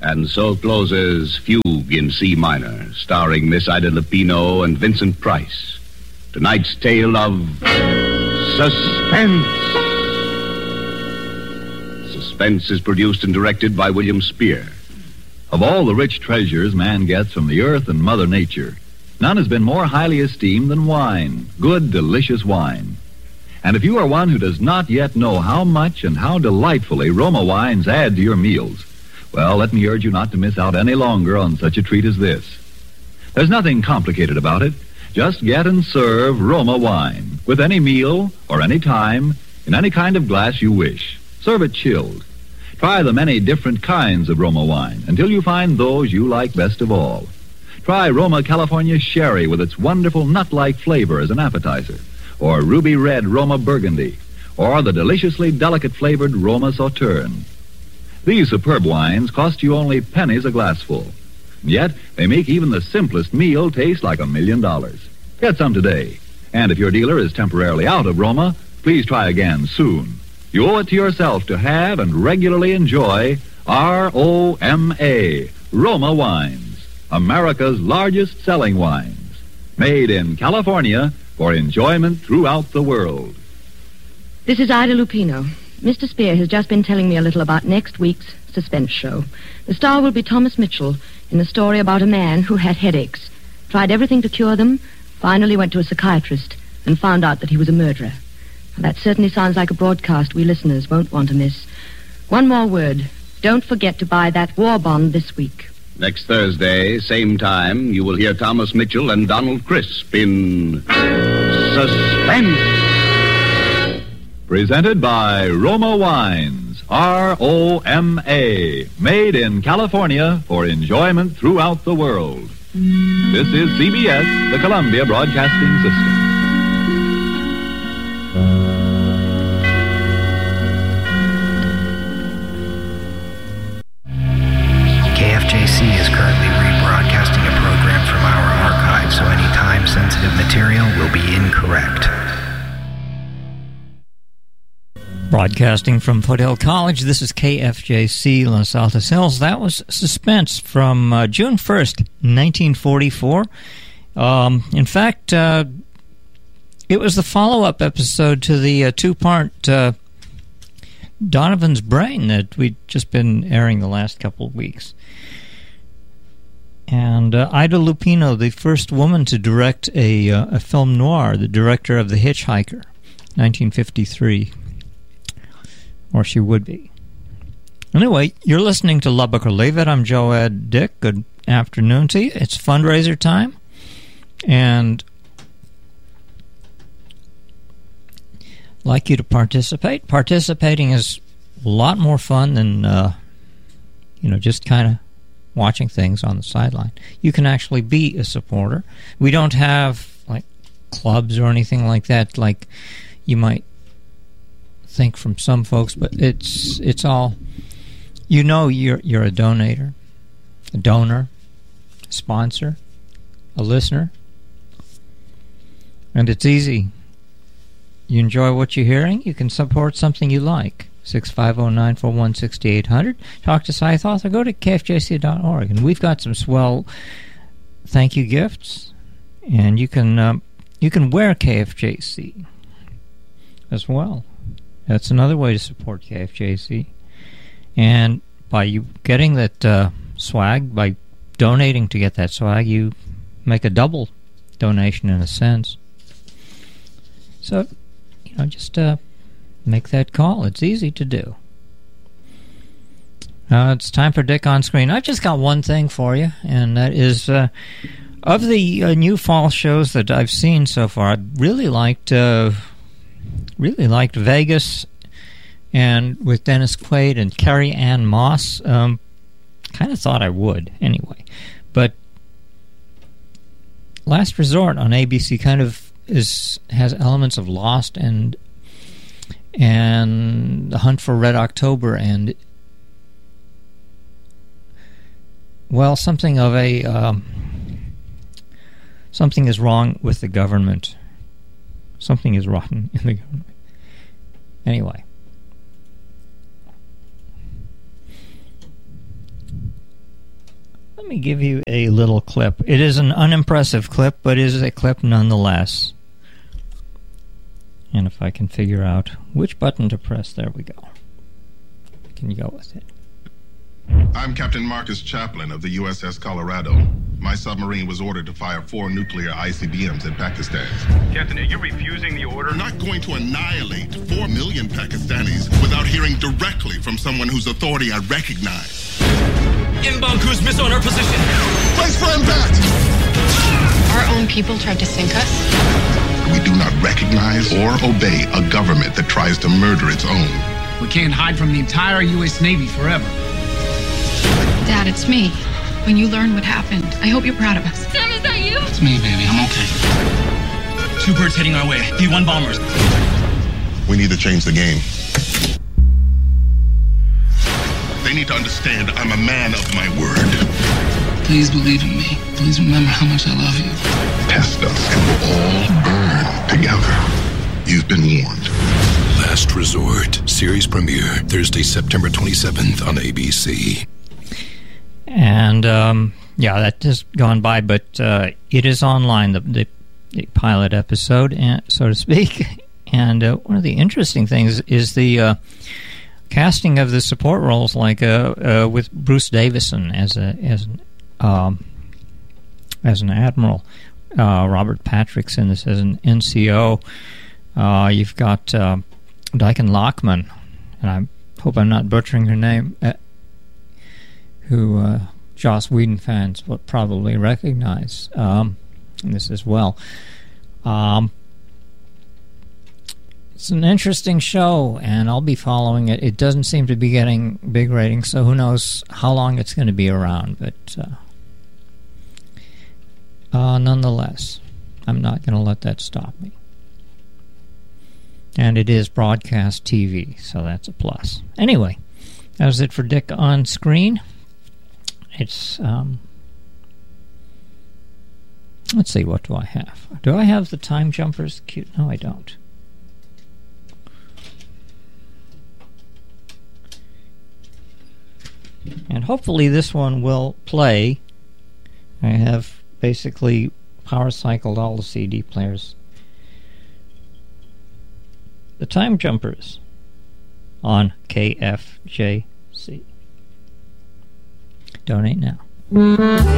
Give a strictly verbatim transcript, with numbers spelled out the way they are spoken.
And so closes Fugue in C minor, starring Miss Ida Lupino and Vincent Price. Tonight's tale of suspense. Suspense is produced and directed by William Spear. Of all the rich treasures man gets from the earth and Mother Nature, none has been more highly esteemed than wine, good, delicious wine. And if you are one who does not yet know how much and how delightfully Roma wines add to your meals, well, let me urge you not to miss out any longer on such a treat as this. There's nothing complicated about it. Just get and serve Roma wine with any meal or any time in any kind of glass you wish. Serve it chilled. Try the many different kinds of Roma wine until you find those you like best of all. Try Roma California Sherry with its wonderful nut-like flavor as an appetizer, or ruby red Roma Burgundy, or the deliciously delicate flavored Roma Sauterne. These superb wines cost you only pennies a glassful. Yet, they make even the simplest meal taste like a million dollars. Get some today. And if your dealer is temporarily out of Roma, please try again soon. You owe it to yourself to have and regularly enjoy R O M A, Roma Wines, America's largest selling wines, made in California for enjoyment throughout the world. This is Ida Lupino. Mister Spear has just been telling me a little about next week's suspense show. The star will be Thomas Mitchell in a story about a man who had headaches, tried everything to cure them, finally went to a psychiatrist and found out that he was a murderer. That certainly sounds like a broadcast we listeners won't want to miss. One more word. Don't forget to buy that war bond this week. Next Thursday, same time, you will hear Thomas Mitchell and Donald Crisp in Suspense. Presented by Roma Wines, R O M A, made in California for enjoyment throughout the world. This is C B S, the Columbia Broadcasting System. K F J C is currently rebroadcasting a program from our archive, so any time-sensitive material will be incorrect. Broadcasting from Foothill College, this is K F J C Los Altos Hills. That was Suspense from uh, June first, nineteen forty-four. Um, in fact, uh, it was the follow-up episode to the uh, two-part uh, Donovan's Brain that we'd just been airing the last couple of weeks. And uh, Ida Lupino, the first woman to direct a, uh, a film noir, the director of The Hitchhiker, nineteen fifty-three. Or she would be. Anyway, you're listening to Lubbock or Leave It. I'm Joe Ed Dick. Good afternoon to you. It's fundraiser time. And I'd like you to participate. Participating is a lot more fun than, uh, you know, just kind of watching things on the sideline. You can actually be a supporter. We don't have, like, clubs or anything like that, like you might think from some folks, but it's it's all, you know, you're you're a donator, a donor, a sponsor, a listener, and it's easy. You enjoy what you're hearing, you can support something you like. six five zero, nine four one, six eight zero zero. Talk to Scythe or go to K F J C dot org, and we've got some swell thank you gifts, and you can um, you can wear K F J C as well. That's another way to support K F J C. And by you getting that uh, swag, by donating to get that swag, you make a double donation in a sense. So, you know, just uh, make that call. It's easy to do. Uh, it's time for Dick on Screen. I've just got one thing for you, and that is, uh, of the uh, new fall shows that I've seen so far, I really liked... Uh, Really liked Vegas, and with Dennis Quaid and Carrie Ann Moss. Um, kind of thought I would anyway, but Last Resort on A B C kind of is has elements of Lost and and The Hunt for Red October, and well, something of a um, something is wrong with the government. Something is rotten in the government. Anyway. Let me give you a little clip. It is an unimpressive clip, but it is a clip nonetheless. And if I can figure out which button to press, there we go. Can you go with it? I'm Captain Marcus Chaplin of the U S S Colorado. My submarine was ordered to fire four nuclear I C B Ms in Pakistan. Captain, are you refusing the order? We're not going to annihilate four million Pakistanis without hearing directly from someone whose authority I recognize. Inbound cruise missile on our position. Brace for impact! Our own people tried to sink us. We do not recognize or obey a government that tries to murder its own. We can't hide from the entire U S Navy forever. Dad, it's me. When you learn what happened, I hope you're proud of us. Sam, is that you? It's me, baby. I'm okay. Two birds heading our way. B one bombers. We need to change the game. They need to understand I'm a man of my word. Please believe in me. Please remember how much I love you. Test us and we'll all burn together. You've been warned. Last Resort, series premiere, Thursday, September twenty-seventh on A B C. And, um, yeah, that has gone by, but uh, it is online, the, the, the pilot episode, and, so to speak. And uh, one of the interesting things is the uh, casting of the support roles, like uh, uh, with Bruce Davison as a as an, um, as an admiral. Uh, Robert Patrick's in this as an N C O. Uh, you've got uh, Dyken Lockman, and I hope I'm not butchering her name, uh, who uh, Joss Whedon fans will probably recognize um, in this as well. Um, it's an interesting show, and I'll be following it. It doesn't seem to be getting big ratings, so who knows how long it's going to be around, but uh, uh, nonetheless, I'm not going to let that stop me. And it is broadcast T V, so that's a plus. Anyway, that was it for Dick on Screen. It's, um... let's see, what do I have? Do I have the Time Jumpers? Cute? No, I don't. And hopefully this one will play. I have basically power cycled all the C D players. The Time Jumpers on K F J C. Donate now.